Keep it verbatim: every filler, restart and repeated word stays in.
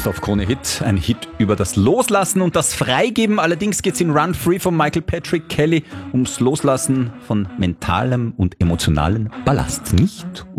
Best-of Krone Hit, ein Hit über das Loslassen und das Freigeben. Allerdings geht es in Run Free von Michael Patrick Kelly ums Loslassen von mentalem und emotionalem Ballast, nicht